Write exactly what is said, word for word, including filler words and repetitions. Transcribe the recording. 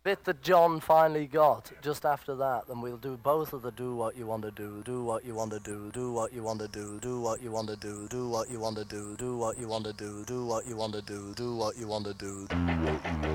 bit that John finally got just after that, then we'll do both of the do what you want to do, do what you want to do, do what you want to do, do what you want to do, do what you want to do, do what you want to do, do what you want to do, do what you want to do.